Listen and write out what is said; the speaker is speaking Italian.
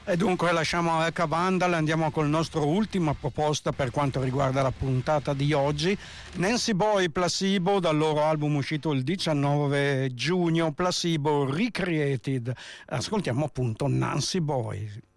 E dunque lasciamo Eka Vandal e andiamo col nostro ultima proposta per quanto riguarda la puntata di oggi. Nancy Boy, Placebo, dal loro album uscito il 19 giugno, Placebo Recreated. Ascoltiamo appunto Nancy Boy.